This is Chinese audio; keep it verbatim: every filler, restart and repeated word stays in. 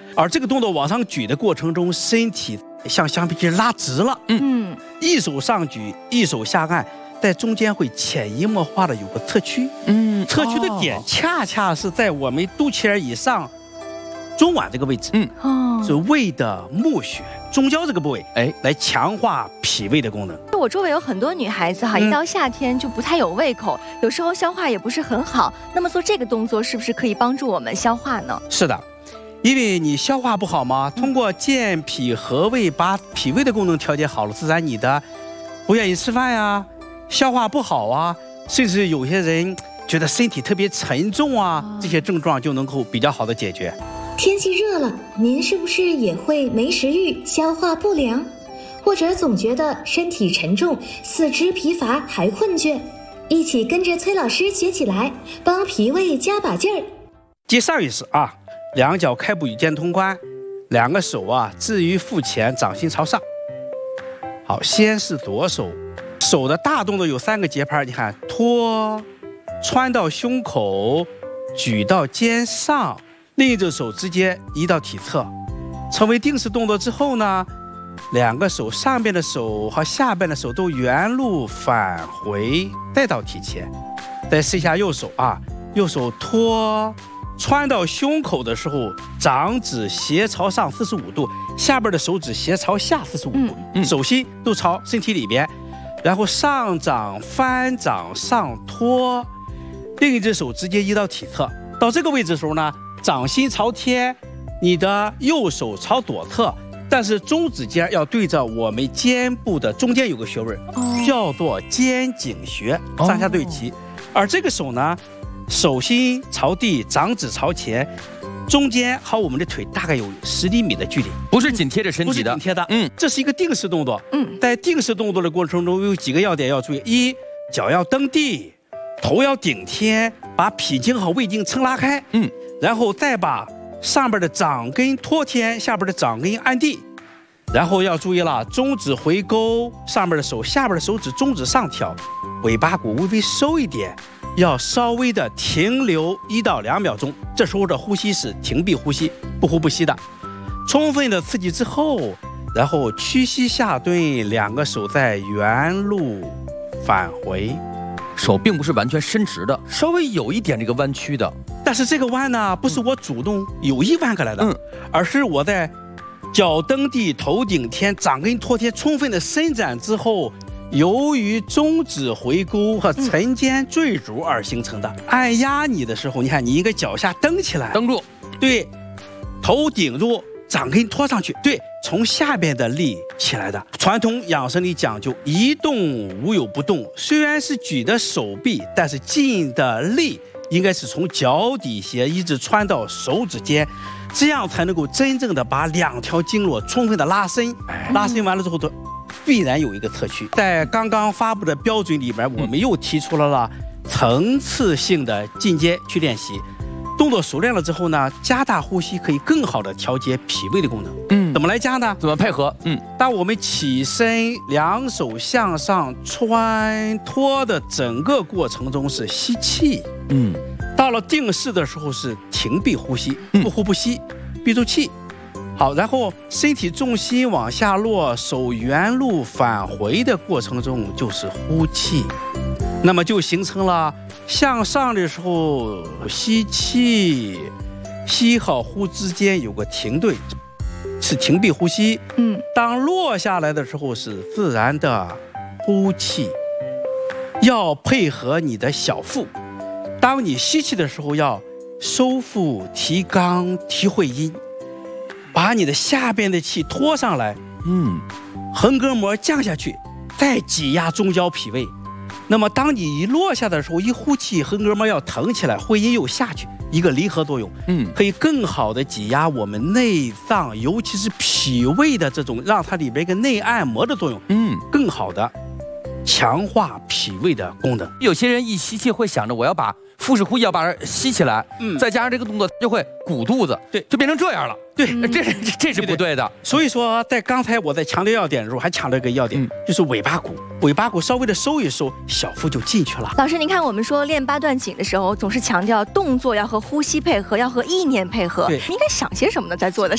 而这个动作往上举的过程中，身体像橡皮筋拉直了。 嗯， 一手上举，一手下按，在中间会潜移默化的有个侧屈。 嗯， 侧屈的点哦恰恰是在我们肚脐眼以上中脘这个位置。 嗯， 哦， 是胃的募穴中焦这个部位， 哎， 来强化脾胃的功能。 我周围有很多女孩子哈， 嗯一到夏天就不太有胃口，有时候消化也不是很好。那么做这个动作是不是可以帮助我们消化呢？ 是的，因为你消化不好嘛，通过健脾和胃，把脾胃的功能调节好了，自然你的不愿意吃饭呀，消化不好啊，甚至有些人觉得身体特别沉重啊，这些症状就能够比较好的解决。 天气热了，您是不是也会没食欲、消化不良，或者总觉得身体沉重、四肢疲乏还困倦？一起跟着崔老师学起来，帮脾胃加把劲儿。 接上一式啊，两脚开步与肩同宽，两个手啊置于腹前，掌心朝上。好，先是左手，手的大动作有三个节拍，你看，托，穿到胸口，举到肩上。另一只手直接移到体侧，成为定式动作之后呢，两个手上边的手和下边的手都原路返回，带到体前。再试一下右手啊，右手托穿到胸口的时候，掌指斜朝上四十五度，下边的手指斜朝下四十五度， 嗯嗯、手心都朝身体里边，然后上掌翻掌上托，另一只手直接移到体侧。到这个位置的时候呢，掌心朝天，你的右手朝左侧，但是中指尖要对着我们肩部的中间有个穴位， 哦、 叫做肩颈穴，上下对齐。哦、而这个手呢，手心朝地，掌指朝前，中间和我们的腿大概有十厘米的距离， 不是紧贴着身体的， 不是紧贴的。 嗯， 这是一个定式动作。 嗯， 在定式动作的过程中有几个要点要注意：一，脚要蹬地，头要顶天，把脾经和胃经撑拉开。 嗯。 然后再把上边的掌根托天，下边的掌根按地，然后要注意了，中指回勾，上边的手，下边的手指，中指上挑，尾巴骨微微收一点，要稍微的停留一到两秒钟。这时候的呼吸是停闭呼吸，不呼不吸的。充分的刺激之后，然后屈膝下蹲，两个手在原路返回。 手并不是完全伸直的，稍微有一点这个弯曲的。 但是这个弯呢，不是我主动有意弯过来的，嗯，而是我在脚蹬地、头顶天、掌根托天充分的伸展之后，由于中指回勾和沉肩坠足而形成的。嗯、按压你的时候，你看你应该脚下蹬起来， 蹬住， 对，头顶住，掌根托上去，对，从下边的力起来的。传统养生里讲究一动无有不动，虽然是举的手臂，但是劲的力应该是从脚底下一直穿到手指尖，这样才能够真正的把两条经络充分的拉伸。拉伸完了之后，的必然有一个侧屈。在刚刚发布的标准里面，我们又提出了了层次性的进阶去练习。动作熟练了之后呢，加大呼吸可以更好的调节脾胃的功能。嗯，怎么来加呢？ 怎么配合？嗯， 当我们起身，两手向上穿托的整个过程中是吸气。嗯，到了定式的时候是停闭呼吸，不呼不吸，闭住气。好，然后身体重心往下落，手原路返回的过程中就是呼气，那么就形成了。向上的时候吸气，吸和呼之间有个停顿，是停闭呼吸。嗯，当落下来的时候是自然的呼气，要配合你的小腹。当你吸气的时候要收腹提肛提会阴，把你的下边的气拖上来，嗯，横膈膜降下去，再挤压中焦脾胃。那么当你一落下的时候，一呼气，横膈膜要腾起来，会阴又下去，一个离合作用，嗯，可以更好的挤压我们内脏，尤其是脾胃的这种，让它里边一个内按摩的作用，嗯，更好的强化脾胃的功能。 有些人一吸气会想着我要把腹式呼吸要把它吸起来，嗯，再加上这个动作就会鼓肚子， 对， 就变成这样了。 对， 这是这是不对的。 所以说，在刚才我在强调要点的时候，还强调一个要点，嗯、就是尾巴骨，尾巴骨稍微的收一收，小腹就进去了。 老师，您看我们说练八段锦的时候，总是强调动作要和呼吸配合，要和意念配合。你应该想些什么呢？在做的